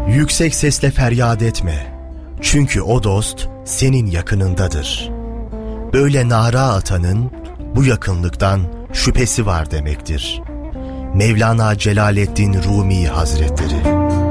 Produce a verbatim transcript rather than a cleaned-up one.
Yüksek sesle feryat etme, çünkü o dost senin yakınındadır. Böyle nara atanın bu yakınlıktan şüphesi var demektir. Mevlana Celaleddin Rumi Hazretleri.